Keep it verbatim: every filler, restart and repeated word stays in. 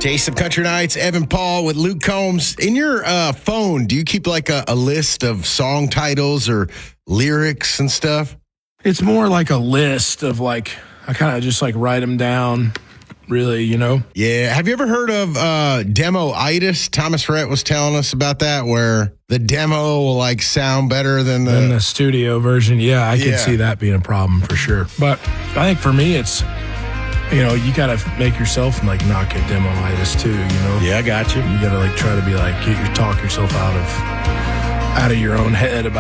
Taste of Country Nights, Evan Paul with Luke Combs. In your uh, phone, do you keep like a, a list of song titles or lyrics and stuff? It's more like a list of like, I kind of just like write them down, really, you know? Yeah. Have you ever heard of uh, demo-itis? Thomas Rhett was telling us about that, where the demo will like sound better than the, Than the studio version. Yeah, I Yeah. can see that being a problem for sure. But I think for me, it's, you know, you got to make yourself like not get demo-itis too, you know? Yeah, I got you. You got to like try to be like, get your talk yourself out of, out of your own head about